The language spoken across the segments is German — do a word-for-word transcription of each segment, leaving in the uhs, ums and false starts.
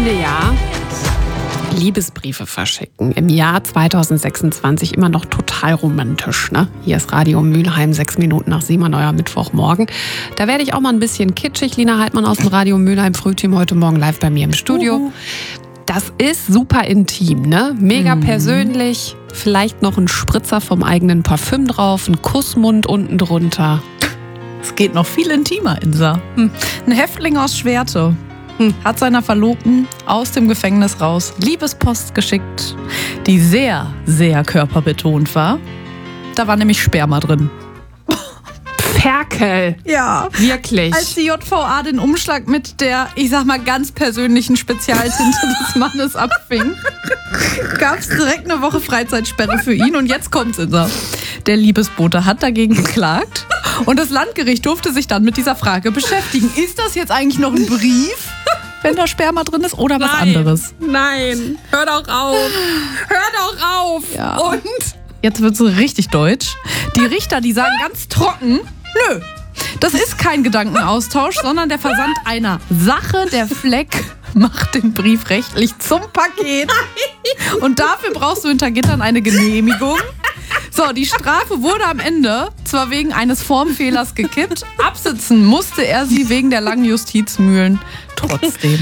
finde ja, Liebesbriefe verschicken im Jahr zwanzig sechsundzwanzig immer noch total romantisch, ne? Hier ist Radio Mülheim, sechs Minuten nach sieben, euer Mittwochmorgen. Da werde ich auch mal ein bisschen kitschig. Lina Heidmann aus dem Radio Mülheim Frühteam heute Morgen live bei mir im Studio. Uhu. Das ist super intim, ne? Mega mhm. persönlich. Vielleicht noch ein Spritzer vom eigenen Parfüm drauf, ein Kussmund unten drunter. Es geht noch viel intimer, Insa. Hm. Ein Häftling aus Schwerte hm. hat seiner Verlobten aus dem Gefängnis raus Liebespost geschickt, die sehr, sehr körperbetont war. Da war nämlich Sperma drin. Ferkel. Ja. Wirklich. Als die J V A den Umschlag mit der, ich sag mal, ganz persönlichen Spezialtinte des Mannes abfing, gab es direkt eine Woche Freizeitsperre für ihn. Und jetzt kommt's, Insa. Der Liebesbote hat dagegen geklagt. Und das Landgericht durfte sich dann mit dieser Frage beschäftigen. Ist das jetzt eigentlich noch ein Brief, wenn da Sperma drin ist, oder was Nein. anderes? Nein. Hör doch auf. Hör doch auf. Ja. Und? Jetzt wird's so richtig deutsch. Die Richter, die sagen ganz trocken, nö, das ist kein Gedankenaustausch, sondern der Versand einer Sache. Der Fleck macht den Brief rechtlich zum Paket. Und dafür brauchst du hinter Gittern eine Genehmigung. So, die Strafe wurde am Ende zwar wegen eines Formfehlers gekippt, absitzen musste er sie wegen der langen Justizmühlen trotzdem.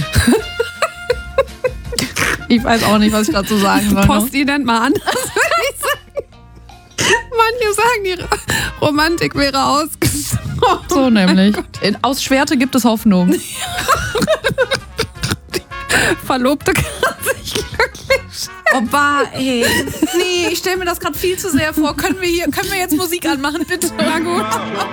Ich weiß auch nicht, was ich dazu sagen soll. Postident mal anders. Manche sagen, die Romantik wäre ausgestorben. So nämlich. In, aus Schwerte gibt es Hoffnung. Verlobte kann sich glücklich stellen. Oh, bah, ey. Nee, ich stelle mir das gerade viel zu sehr vor. Können wir hier, können wir jetzt Musik anmachen, bitte? Na gut.